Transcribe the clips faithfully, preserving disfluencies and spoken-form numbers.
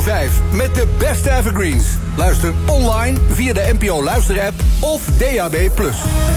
vijf met de beste evergreens. Luister online via de N P O luisterapp of D A B plus.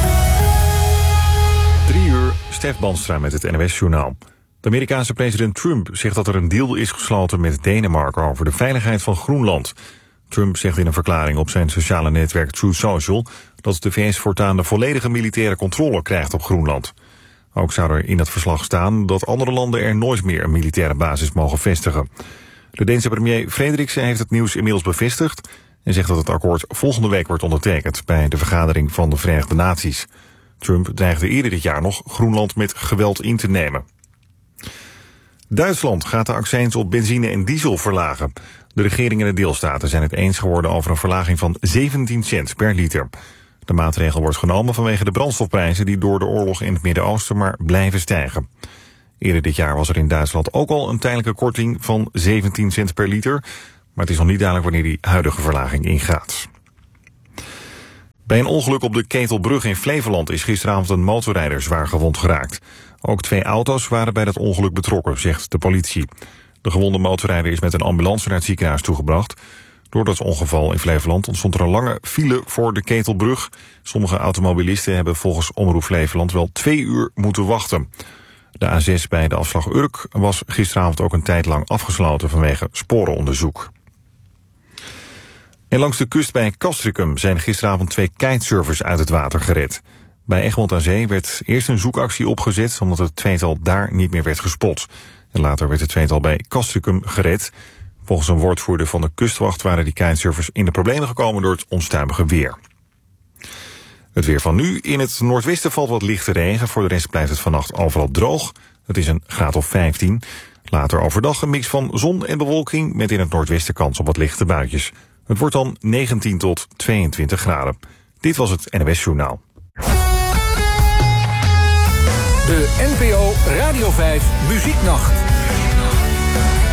Drie uur, Stef Banstra met het N O S-journaal. De Amerikaanse president Trump zegt dat er een deal is gesloten met Denemarken over de veiligheid van Groenland. Trump zegt in een verklaring op zijn sociale netwerk Truth Social dat de V S voortaan de volledige militaire controle krijgt op Groenland. Ook zou er in het verslag staan dat andere landen er nooit meer een militaire basis mogen vestigen. De Deense premier Frederiksen heeft het nieuws inmiddels bevestigd en zegt dat het akkoord volgende week wordt ondertekend bij de vergadering van de Verenigde Naties. Trump dreigde eerder dit jaar nog Groenland met geweld in te nemen. Duitsland gaat de accijns op benzine en diesel verlagen. De regering en de deelstaten zijn het eens geworden over een verlaging van zeventien cent per liter. De maatregel wordt genomen vanwege de brandstofprijzen die door de oorlog in het Midden-Oosten maar blijven stijgen. Eerder dit jaar was er in Duitsland ook al een tijdelijke korting van zeventien cent per liter, maar het is nog niet duidelijk wanneer die huidige verlaging ingaat. Bij een ongeluk op de Ketelbrug in Flevoland is gisteravond een motorrijder zwaar gewond geraakt. Ook twee auto's waren bij dat ongeluk betrokken, zegt de politie. De gewonde motorrijder is met een ambulance naar het ziekenhuis toegebracht. Door dat ongeval in Flevoland ontstond er een lange file voor de Ketelbrug. Sommige automobilisten hebben volgens Omroep Flevoland wel twee uur moeten wachten. De A zes bij de afslag Urk was gisteravond ook een tijd lang afgesloten vanwege sporenonderzoek. En langs de kust bij Castricum zijn gisteravond twee kitesurfers uit het water gered. Bij Egmond aan Zee werd eerst een zoekactie opgezet omdat het tweetal daar niet meer werd gespot. En later werd het tweetal bij Castricum gered. Volgens een woordvoerder van de kustwacht waren die kitesurfers in de problemen gekomen door het onstuimige weer. Het weer van nu. In het noordwesten valt wat lichte regen. Voor de rest blijft het vannacht overal droog. Het is een graad of vijftien. Later overdag een mix van zon en bewolking met in het noordwesten kans op wat lichte buitjes. Het wordt dan negentien tot tweeëntwintig graden. Dit was het N O S-journaal. De N P O Radio vijf Muzieknacht.